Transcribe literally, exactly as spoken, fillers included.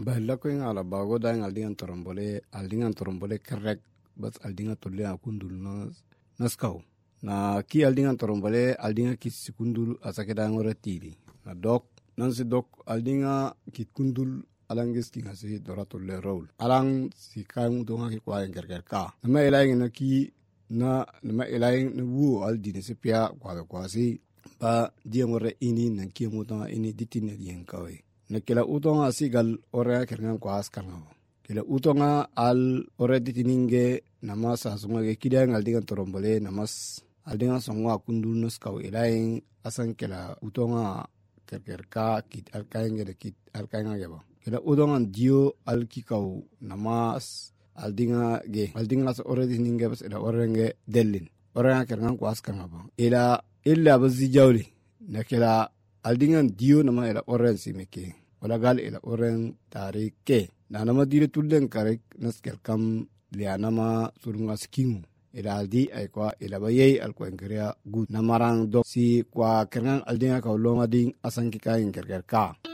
balla ko ngala bago da ngal dingan torombole al dingan torombole kerek bas al dingan tolle akundul nas naskaw na ki al dingan torombole al dingan ki sikundul asake da ngore tili na dok nan si dok al dinga ki kundul alangis ki ngasi doratolle role alang si kan donga ki kwa ngerger ka na ilay na ki na na ilay na wu al dine se pia kwa kwa si ba dia ngore ini na ki muta ini ditine yen kawe na kila utonga sigal ore kergan kwa askarna kila utonga al ore ditininge namasa sunga ge kida ngal dingan torombole namas al dingan songwa kundul nos kaw ilay asan kila utonga kerger ka kit al kainge de kit al kainga geba kila udongan dio al kikaw namas al dinga ge al dinga sa ore ditininge bas ila orenge delin ore kergan kwa askarna ba ila illa bazi jawli na kila al dingan dio nama ila oren simeke wala gal ila oren tarike na nama dire tullen karek naskel kam lianama surunga skingu ila aldi ay kwa ila bayay al ko engria gut namarang do si kwa kerang aldinga ka longa ding asan ki kain kerker ka